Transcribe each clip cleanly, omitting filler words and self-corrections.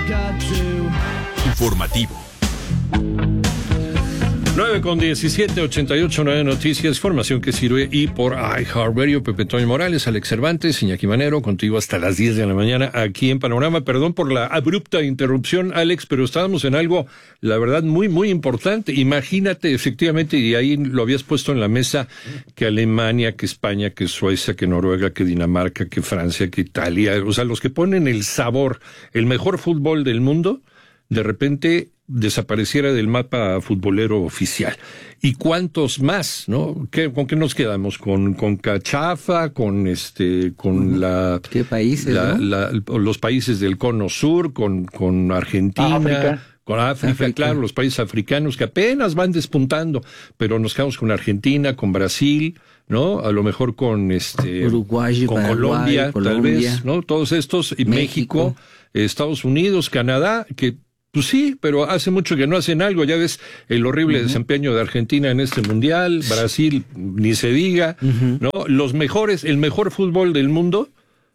Informativo. 9:17, 88.9 Noticias, información que sirve y por iHeartRadio. Pepe Toño Morales, Alex Cervantes, Iñaki Manero, contigo hasta las 10 de la mañana aquí en Panorama. Perdón por la abrupta interrupción, Alex, pero estábamos en algo, la verdad, muy, muy importante. Imagínate, efectivamente, y ahí lo habías puesto en la mesa, que Alemania, que España, que Suecia, que Noruega, que Dinamarca, que Francia, que Italia, o sea, los que ponen el sabor, el mejor fútbol del mundo, de repente desapareciera del mapa futbolero oficial. ¿Y cuántos más, no? ¿Con qué nos quedamos? ¿Con Cachafa? ¿Con la... ¿Qué países, los países del Cono Sur? ¿Con Argentina? África. Con África, claro, los países africanos que apenas van despuntando, pero nos quedamos con Argentina, con Brasil, ¿no? A lo mejor con Uruguay, con Paraguay, Colombia, tal vez, ¿no? Todos estos, y México, Estados Unidos, Canadá, que pues sí, pero hace mucho que no hacen algo. Ya ves el horrible desempeño de Argentina en este mundial, Brasil, ni se diga, ¿no? El mejor fútbol del mundo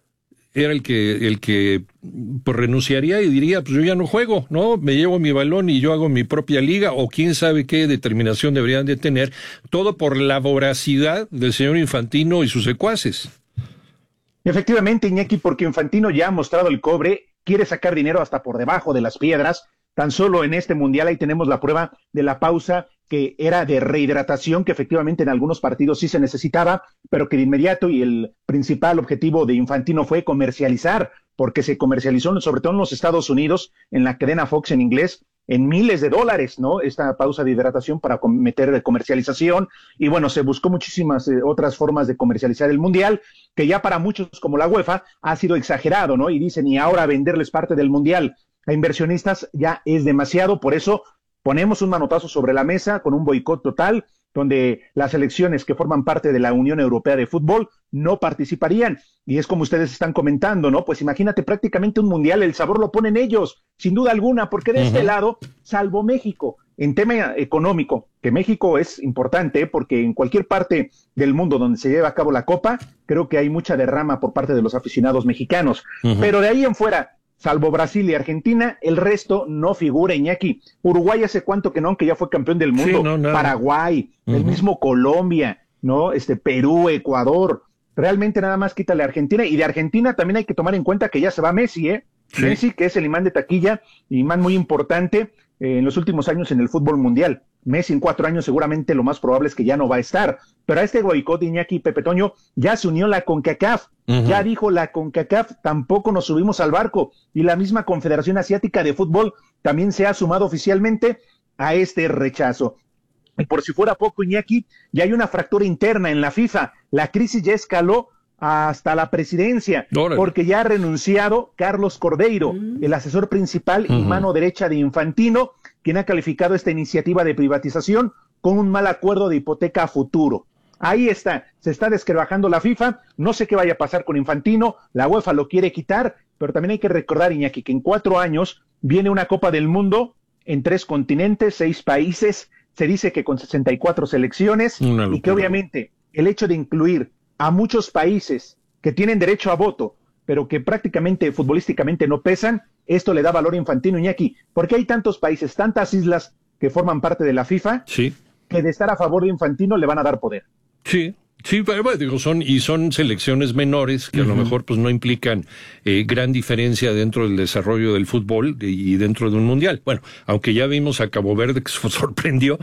era el que pues renunciaría y diría, pues yo ya no juego, ¿no? Me llevo mi balón y yo hago mi propia liga, o quién sabe qué determinación deberían de tener, todo por la voracidad del señor Infantino y sus secuaces. Efectivamente, Iñaki, porque Infantino ya ha mostrado el cobre, quiere sacar dinero hasta por debajo de las piedras. Tan solo en este mundial ahí tenemos la prueba de la pausa que era de rehidratación, que efectivamente en algunos partidos sí se necesitaba, pero que de inmediato, y el principal objetivo de Infantino fue comercializar, porque se comercializó sobre todo en los Estados Unidos, en la cadena Fox en inglés, en miles de dólares, ¿no? Esta pausa de hidratación para meter comercialización, y bueno, se buscó muchísimas otras formas de comercializar el mundial, que ya para muchos como la UEFA ha sido exagerado, ¿no? Y dicen, y ahora venderles parte del mundial a inversionistas ya es demasiado. Por eso ponemos un manotazo sobre la mesa con un boicot total, donde las selecciones que forman parte de la Unión Europea de Fútbol no participarían. Y es como ustedes están comentando, ¿no? Pues imagínate, prácticamente un mundial, el sabor lo ponen ellos, sin duda alguna, porque de este lado, salvo México, en tema económico, que México es importante, porque en cualquier parte del mundo donde se lleva a cabo la Copa, creo que hay mucha derrama por parte de los aficionados mexicanos. Pero de ahí en fuera, salvo Brasil y Argentina, el resto no figura, Iñaki. Uruguay hace cuánto que no, que ya fue campeón del mundo. Sí, Paraguay, el mismo Colombia, ¿no? Perú, Ecuador. Realmente nada más quítale a Argentina. Y de Argentina también hay que tomar en cuenta que ya se va Messi, ¿eh? Sí. Messi, que es el imán de taquilla, imán muy importante en los últimos años en el fútbol mundial. Messi en 4 años seguramente lo más probable es que ya no va a estar. Pero a este boicot, Iñaki y Pepe Toño, ya se unió la CONCACAF. Ya dijo la CONCACAF, tampoco nos subimos al barco. Y la misma Confederación Asiática de Fútbol también se ha sumado oficialmente a este rechazo. Y por si fuera poco, Iñaki, ya hay una fractura interna en la FIFA. La crisis ya escaló hasta la presidencia, porque ya ha renunciado Carlos Cordeiro, el asesor principal y mano derecha de Infantino, quien ha calificado esta iniciativa de privatización con un mal acuerdo de hipoteca a futuro. Ahí está, se está desquebrajando la FIFA, no sé qué vaya a pasar con Infantino, la UEFA lo quiere quitar, pero también hay que recordar, Iñaki, que en 4 años viene una Copa del Mundo en 3 continentes, 6 países, se dice que con 64 selecciones, y que obviamente el hecho de incluir a muchos países que tienen derecho a voto, pero que prácticamente futbolísticamente no pesan, esto le da valor a Infantino, Iñaki, porque hay tantos países, tantas islas que forman parte de la FIFA, que de estar a favor de Infantino le van a dar poder. Sí, pero digo, son selecciones menores que a lo mejor pues no implican gran diferencia dentro del desarrollo del fútbol y dentro de un mundial. Bueno, aunque ya vimos a Cabo Verde que se sorprendió,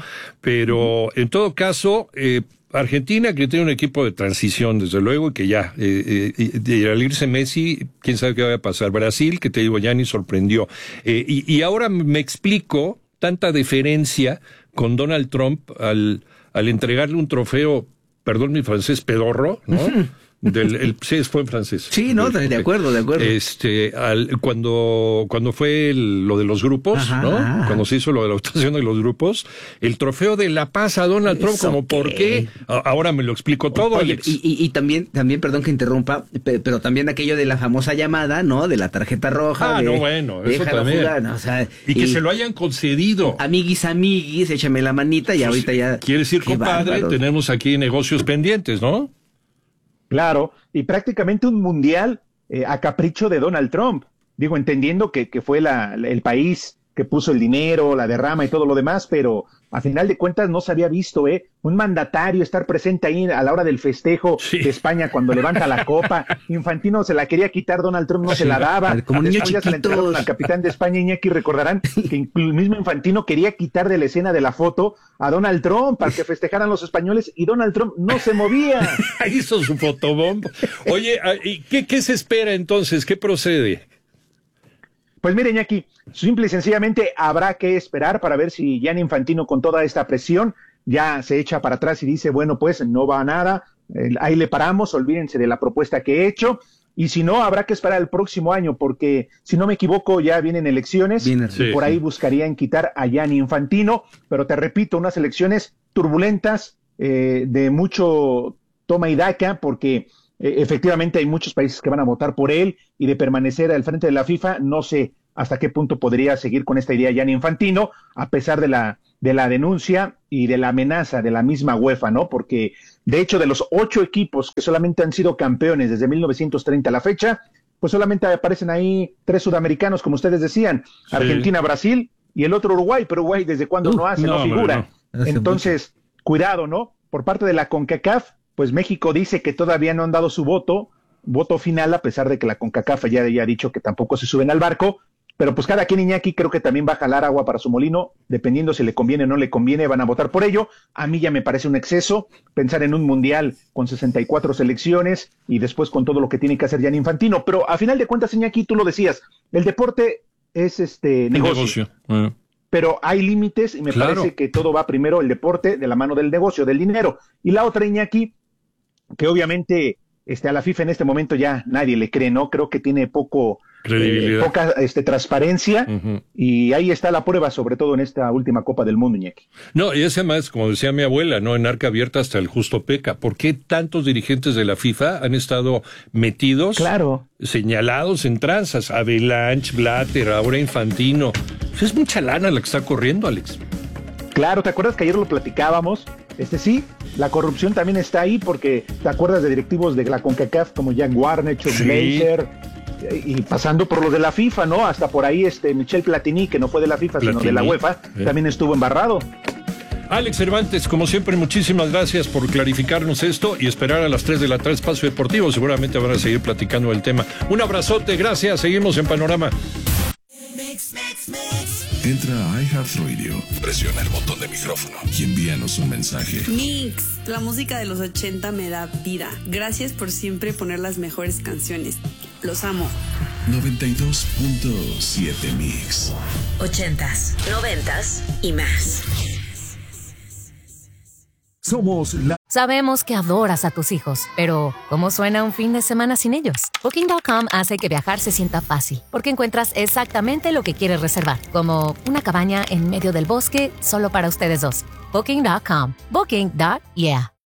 pero en todo caso, Argentina, que tiene un equipo de transición, desde luego, y que ya, al irse Messi, quién sabe qué va a pasar. Brasil, que te digo, ya ni sorprendió. Y ahora me explico tanta deferencia con Donald Trump al entregarle un trofeo, perdón mi francés, pedorro, ¿no? Sí, fue en francés. Sí, no, de acuerdo. Cuando fue lo de los grupos, ¿no? Cuando se hizo lo de la votación de los grupos, el trofeo de la paz a Donald Trump, como ¿por qué? Ahora me lo explico todo, oye, Alex. Y también, perdón que interrumpa, pero también aquello de la famosa llamada, ¿no? De la tarjeta roja. Eso también. Jugar, ¿no? O sea, y que se lo hayan concedido. Amiguis, échame la manita y ahorita ya. Quiere decir, compadre, bárbaro. Tenemos aquí negocios pendientes, ¿no? Claro, y prácticamente un mundial a capricho de Donald Trump. Digo, entendiendo que fue el país que puso el dinero, la derrama y todo lo demás, pero a final de cuentas no se había visto, un mandatario estar presente ahí a la hora del festejo de España cuando levanta la copa. Infantino se la quería quitar, Donald Trump no se la daba. Como niños Después ya se la entregaron al capitán de España, Iñaki, recordarán que el mismo Infantino quería quitar de la escena de la foto a Donald Trump para que festejaran los españoles y Donald Trump no se movía. Hizo su fotobomba. Oye, ¿y qué se espera entonces? ¿Qué procede? Pues mire, Iñaki, simple y sencillamente habrá que esperar para ver si Gianni Infantino, con toda esta presión, ya se echa para atrás y dice, bueno, pues no va a nada, ahí le paramos, olvídense de la propuesta que he hecho, y si no, habrá que esperar el próximo año, porque si no me equivoco, ya vienen elecciones, y por ahí buscarían quitar a Gianni Infantino, pero te repito, unas elecciones turbulentas, de mucho toma y daca, porque efectivamente hay muchos países que van a votar por él, y de permanecer al frente de la FIFA, no sé hasta qué punto podría seguir con esta idea Gianni Infantino, a pesar de la denuncia y de la amenaza de la misma UEFA, ¿no? Porque, de hecho, de los 8 equipos que solamente han sido campeones desde 1930 a la fecha, pues solamente aparecen ahí 3 sudamericanos, como ustedes decían, Argentina, Brasil, y el otro Uruguay, pero Uruguay desde cuándo no figura. Entonces, cuidado, ¿no? Por parte de la CONCACAF, pues México dice que todavía no han dado su voto final, a pesar de que la CONCACAF ya ha dicho que tampoco se suben al barco, pero pues cada quien, Iñaki, creo que también va a jalar agua para su molino, dependiendo si le conviene o no le conviene, van a votar por ello. A mí ya me parece un exceso pensar en un mundial con 64 selecciones y después con todo lo que tiene que hacer Gianni Infantino, pero a final de cuentas, Iñaki, tú lo decías, el deporte es negocio. Pero hay límites y me parece que todo va primero el deporte de la mano del negocio, del dinero. Y la otra, Iñaki, que obviamente a la FIFA en este momento ya nadie le cree, ¿no? Creo que tiene poca transparencia, y ahí está la prueba, sobre todo en esta última Copa del Mundo, Iñaki. No, y ese más, como decía mi abuela, ¿no? En arca abierta hasta el justo peca. ¿Por qué tantos dirigentes de la FIFA han estado metidos, señalados en tranzas? Avalanche, Blatter, ahora Infantino. Pues es mucha lana la que está corriendo, Alex. Claro, ¿te acuerdas que ayer lo platicábamos? Sí, la corrupción también está ahí, porque te acuerdas de directivos de la CONCACAF como Jack Warner, Chuck Blazer, y pasando por los de la FIFA, ¿no? Hasta por ahí Michel Platini, que no fue de la FIFA, sino de la UEFA, también estuvo embarrado. Alex Cervantes, como siempre, muchísimas gracias por clarificarnos esto y esperar a las 3 de la tarde Espacio Deportivo. Seguramente van a seguir platicando del tema. Un abrazote, gracias, seguimos en Panorama. Entra a iHeartRadio, presiona el botón de micrófono y envíanos un mensaje. Mix, la música de los 80 me da vida. Gracias por siempre poner las mejores canciones. Los amo. 92.7 Mix. 80s, 90s y más. Somos la... Sabemos que adoras a tus hijos, pero ¿cómo suena un fin de semana sin ellos? Booking.com hace que viajar se sienta fácil, porque encuentras exactamente lo que quieres reservar, como una cabaña en medio del bosque solo para ustedes dos. Booking.com. Booking.yeah.